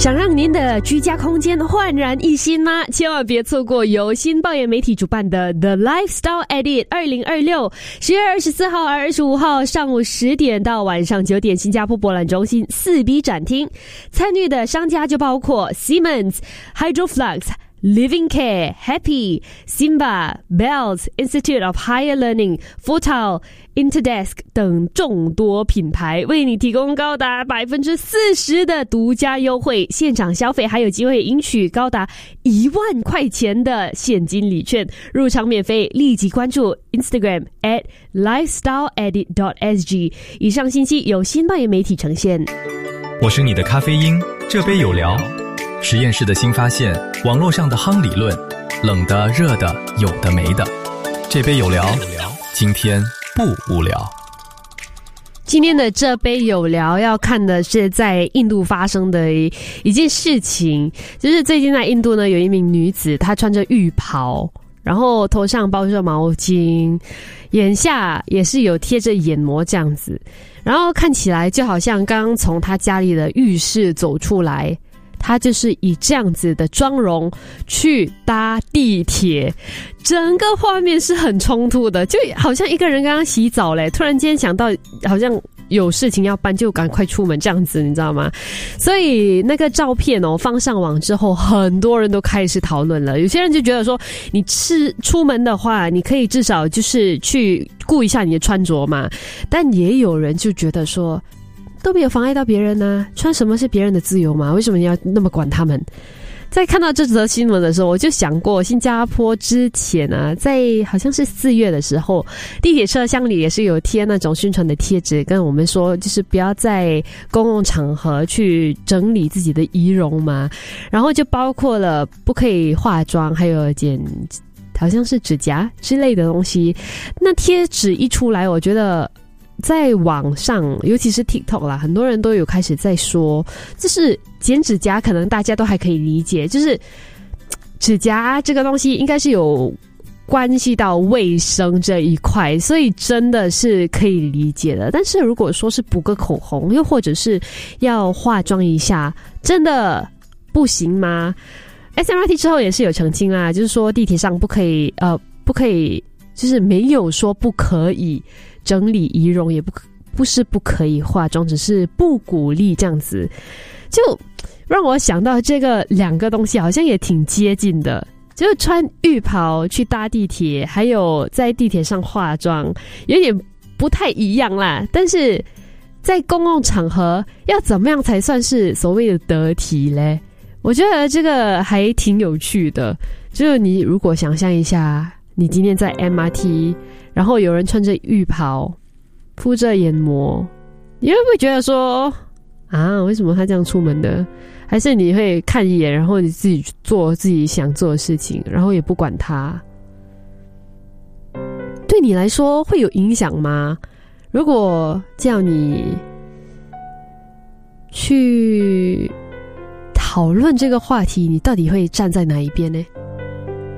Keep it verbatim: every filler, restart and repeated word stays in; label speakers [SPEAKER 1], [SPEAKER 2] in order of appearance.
[SPEAKER 1] 想让您的居家空间焕然一新吗？千万别错过由新报业媒体主办的 The Lifestyle Edit 二零二六，十月二十四号、二十五号上午十点到晚上九点，新加坡博览中心四 B 展厅。参与的商家就包括 Siemens、Hydroflux、Living Care、Happy、Simba、Bells、Institute of Higher Learning、Futal、Interdesk 等众多品牌，为你提供高达 百分之四十 的独家优惠，现场消费还有机会赢取高达一万块钱的现金礼券，入场免费，立即关注 Instagram at lifestyle edit dot s g。 以上信息由新报业媒体呈现。
[SPEAKER 2] 我是你的咖啡因，这杯有聊。实验室的新发现，网络上的夯理论，冷的热的有的没的，这杯有聊，今天不无聊。
[SPEAKER 1] 今天的这杯有聊要看的是在印度发生的一件事情，就是最近在印度呢，有一名女子，她穿着浴袍，然后头上包着毛巾，眼下也是有贴着眼膜这样子，然后看起来就好像刚从她家里的浴室走出来。他就是以这样子的妆容去搭地铁，整个画面是很冲突的，就好像一个人刚刚洗澡嘞，突然间想到好像有事情要办，就赶快出门这样子，你知道吗？所以那个照片哦放上网之后，很多人都开始讨论了。有些人就觉得说，你是出门的话，你可以至少就是去顾一下你的穿着嘛，但也有人就觉得说，都没有妨碍到别人啊，穿什么是别人的自由嘛？为什么你要那么管他们？在看到这则新闻的时候，我就想过新加坡之前啊，在好像是四月的时候，地铁车厢里也是有贴那种宣传的贴纸，跟我们说就是不要在公共场合去整理自己的仪容嘛，然后就包括了不可以化妆，还有剪好像是指甲之类的东西。那贴纸一出来，我觉得在网上尤其是 TikTok 啦，很多人都有开始在说，就是剪指甲可能大家都还可以理解，就是指甲这个东西应该是有关系到卫生这一块，所以真的是可以理解的。但是如果说是补个口红，又或者是要化妆一下，真的不行吗？ S M R T 之后也是有澄清啦，就是说地铁上不可以呃不可以，就是没有说不可以整理仪容，也不不是不可以化妆，只是不鼓励这样子。就让我想到这个两个东西好像也挺接近的，就是穿浴袍去搭地铁，还有在地铁上化妆，有点不太一样啦。但是在公共场合要怎么样才算是所谓的得体嘞？我觉得这个还挺有趣的。就是你如果想象一下，你今天在 M R T， 然后有人穿着浴袍敷着眼膜，你会不会觉得说啊，为什么他这样出门的？还是你会看一眼，然后你自己做自己想做的事情，然后也不管他？对你来说会有影响吗？如果叫你去讨论这个话题，你到底会站在哪一边呢？